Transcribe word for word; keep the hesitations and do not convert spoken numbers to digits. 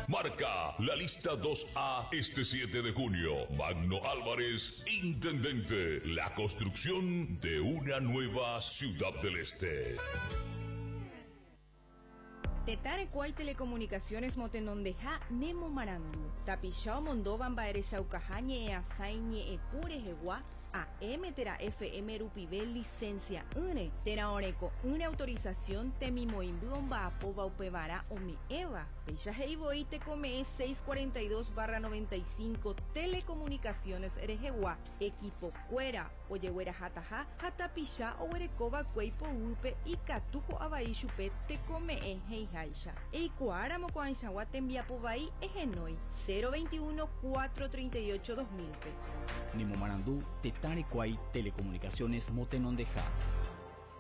Marca la lista dos A este siete de junio. Magno Álvarez, intendente. La construcción de una nueva Ciudad del Este. Tetarecuay Telecomunicaciones Motenondeja Nemo Marandu. Tapichao Mondovan Baere Chaucajañe e Asaiñe e Pure Jegua. A M Tera F M Rupivel licencia une Tera Oreco una autorización Temimoindudon Baapoba Upevara o mi Eva. Pecha Heiboy te come seiscientos cuarenta y dos barra noventa y cinco Telecomunicaciones Erejegua. Equipo Cuera Oyehuera Jataja Jatapisha o Erecoba Cueipo Upe y Catujo Abai Chupe te come e Heijaisha. Eikuara Mocoanchagua te envía Pobai Egenoi cero veintiuno cuatrocientos treinta y ocho dos mil. Nemo Marandú, Tetarecuay Telecomunicaciones Motenondeja.